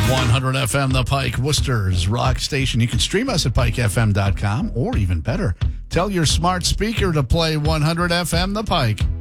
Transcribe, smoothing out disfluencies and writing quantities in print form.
100 FM The Pike, Worcester's rock station. You can stream us at pikefm.com, or even better, tell your smart speaker to play 100 FM The Pike.